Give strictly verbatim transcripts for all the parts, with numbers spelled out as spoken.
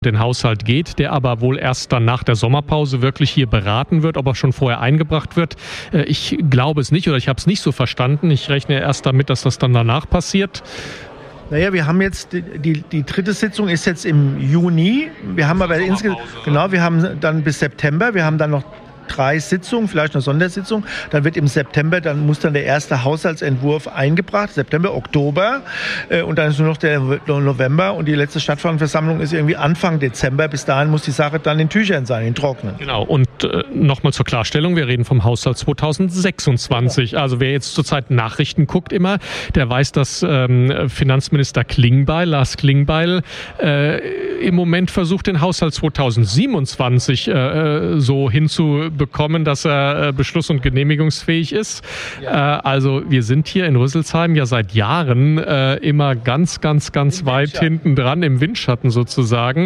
den Haushalt geht, der aber wohl erst dann nach der Sommerpause wirklich hier beraten wird, ob er schon vorher eingebracht wird. Ich glaube es nicht oder ich habe es nicht so verstanden. Ich rechne erst damit, dass das dann danach passiert. Naja, wir haben jetzt, die, die, die dritte Sitzung ist jetzt im Juni. Wir haben aber insgesamt, genau, wir haben dann bis September, wir haben dann noch drei Sitzungen, vielleicht eine Sondersitzung. Dann wird im September, dann muss dann der erste Haushaltsentwurf eingebracht, September, Oktober. Äh, und dann ist nur noch der November und die letzte Stadtversammlung ist irgendwie Anfang Dezember. Bis dahin muss die Sache dann in Tüchern sein, in Trocknen. Genau. Und äh, nochmal zur Klarstellung, wir reden vom Haushalt zweitausendsechsundzwanzig. Genau. Also wer jetzt zurzeit Nachrichten guckt immer, der weiß, dass ähm, Finanzminister Klingbeil, Lars Klingbeil, äh, im Moment versucht, den Haushalt zweitausendsiebenundzwanzig äh, so hinzubekommen, dass er äh, beschluss- und genehmigungsfähig ist. Ja. Äh, also wir sind hier in Rüsselsheim ja seit Jahren äh, immer ganz, ganz, ganz weit hinten dran, im Windschatten sozusagen.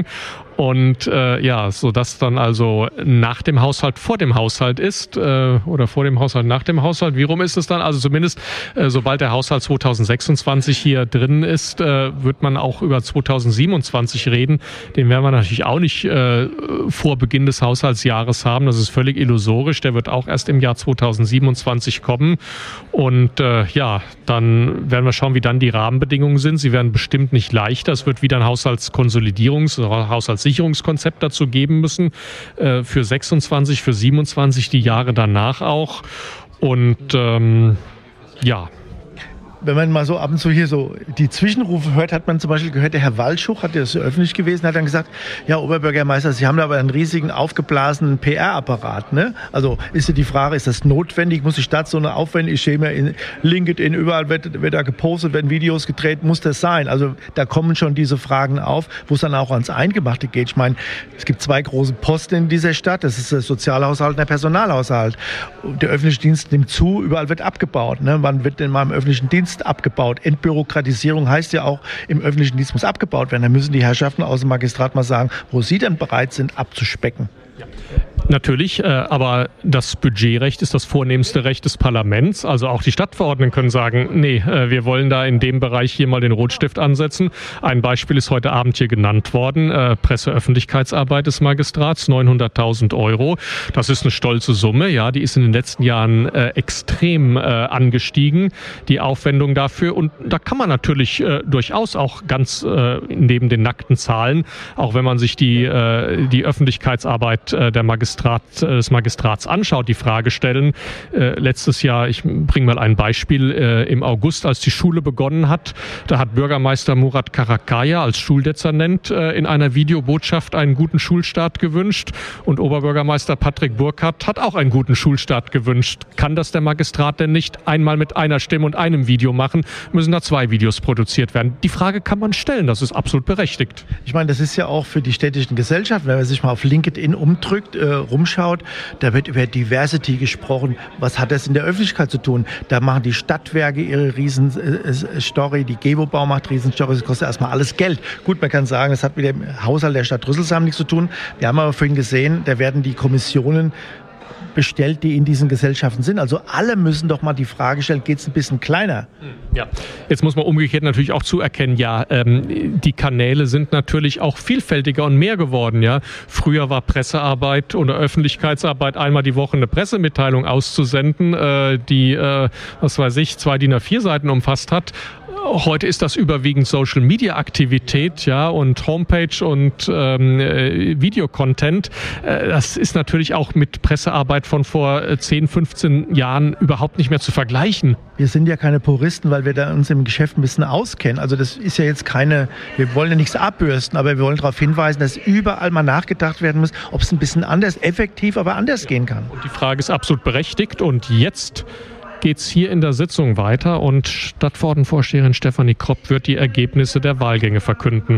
Und äh, ja, so dass dann also nach dem Haushalt vor dem Haushalt ist äh, oder vor dem Haushalt nach dem Haushalt. Wie rum ist es dann? Also zumindest äh, sobald der Haushalt zweitausendsechsundzwanzig hier drin ist, äh, wird man auch über zweitausendsiebenundzwanzig reden. Den werden wir natürlich auch nicht äh, vor Beginn des Haushaltsjahres haben. Das ist völlig illusorisch. Der wird auch erst im Jahr zweitausendsiebenundzwanzig kommen. Und äh, ja, dann werden wir schauen, wie dann die Rahmenbedingungen sind. Sie werden bestimmt nicht leichter. Es wird wieder ein Haushaltskonsolidierungs- oder Haushaltssicherungskonzept dazu geben müssen, äh, für sechsundzwanzig, für siebenundzwanzig, die Jahre danach auch. Und ähm, ja. Wenn man mal so ab und zu hier so die Zwischenrufe hört, hat man zum Beispiel gehört, der Herr Walschuch, hat das öffentlich gewesen, hat dann gesagt, ja, Oberbürgermeister, Sie haben da aber einen riesigen aufgeblasenen P R-Apparat, ne? Also ist ja die Frage, ist das notwendig? Muss die Stadt so eine aufwendige Schema in LinkedIn, überall wird, wird da gepostet, werden Videos gedreht, muss das sein? Also da kommen schon diese Fragen auf, wo es dann auch ans Eingemachte geht. Ich meine, es gibt zwei große Posten in dieser Stadt, das ist der Sozialhaushalt und der Personalhaushalt. Der öffentliche Dienst nimmt zu, überall wird abgebaut, ne? Wann wird denn mal im öffentlichen Dienst abgebaut? Entbürokratisierung heißt ja auch, im öffentlichen Dienst muss abgebaut werden. Da müssen die Herrschaften aus dem Magistrat mal sagen, wo sie denn bereit sind, abzuspecken. Ja. Natürlich, äh, aber das Budgetrecht ist das vornehmste Recht des Parlaments. Also auch die Stadtverordneten können sagen, nee, äh, wir wollen da in dem Bereich hier mal den Rotstift ansetzen. Ein Beispiel ist heute Abend hier genannt worden. Äh, Presseöffentlichkeitsarbeit des Magistrats, neunhunderttausend Euro. Das ist eine stolze Summe. Ja, die ist in den letzten Jahren äh, extrem äh, angestiegen, die Aufwendung dafür. Und da kann man natürlich äh, durchaus auch ganz äh, neben den nackten Zahlen, auch wenn man sich die, äh, die Öffentlichkeitsarbeit äh, der Magistrat des Magistrats anschaut, die Frage stellen. Äh, letztes Jahr, ich bringe mal ein Beispiel, äh, im August, als die Schule begonnen hat, da hat Bürgermeister Murat Karakaya als Schuldezernent äh, in einer Videobotschaft einen guten Schulstart gewünscht und Oberbürgermeister Patrick Burkhardt hat auch einen guten Schulstart gewünscht. Kann das der Magistrat denn nicht einmal mit einer Stimme und einem Video machen? Müssen da zwei Videos produziert werden? Die Frage kann man stellen, das ist absolut berechtigt. Ich meine, das ist ja auch für die städtischen Gesellschaften, wenn man sich mal auf LinkedIn umdrückt, äh, rumschaut, da wird über Diversity gesprochen. Was hat das in der Öffentlichkeit zu tun? Da machen die Stadtwerke ihre Riesenstory, die Gewobau macht Riesenstory, das kostet erstmal alles Geld. Gut, man kann sagen, das hat mit dem Haushalt der Stadt Rüsselsheim nichts zu tun. Wir haben aber vorhin gesehen, da werden die Kommissionen bestellt, die in diesen Gesellschaften sind. Also alle müssen doch mal die Frage stellen, geht es ein bisschen kleiner? Ja, jetzt muss man umgekehrt natürlich auch zuerkennen, ja, ähm, die Kanäle sind natürlich auch vielfältiger und mehr geworden. Ja, früher war Pressearbeit oder Öffentlichkeitsarbeit einmal die Woche eine Pressemitteilung auszusenden, äh, die, äh, was weiß ich, zwei D I N A vier Seiten umfasst hat. Heute ist das überwiegend Social-Media-Aktivität, ja, und Homepage und ähm, Videocontent. Äh, das ist natürlich auch mit Pressearbeit von vor zehn, fünfzehn Jahren überhaupt nicht mehr zu vergleichen. Wir sind ja keine Puristen, weil wir da uns im Geschäft ein bisschen auskennen. Also das ist ja jetzt keine, wir wollen ja nichts abbürsten, aber wir wollen darauf hinweisen, dass überall mal nachgedacht werden muss, ob es ein bisschen anders, effektiv, aber anders gehen kann. Und die Frage ist absolut berechtigt und jetzt geht es hier in der Sitzung weiter und Stadtverordnetenvorsteherin Stefanie Kropp wird die Ergebnisse der Wahlgänge verkünden.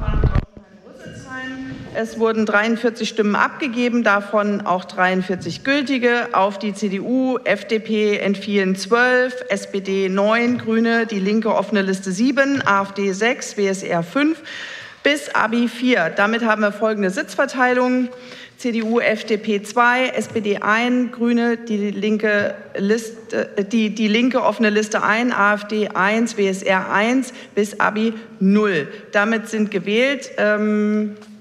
Es wurden dreiundvierzig Stimmen abgegeben, davon auch dreiundvierzig gültige. Auf die C D U, F D P entfielen zwölf, S P D neun, Grüne, die Linke offene Liste sieben, AfD sechs, W S R fünf, bis Abi vier. Damit haben wir folgende Sitzverteilung. C D U, F D P zwei, S P D eins, Grüne, die linke, Liste, die, die linke offene Liste eins, AfD eins, W S R eins bis Abi null. Damit sind gewählt. Ähm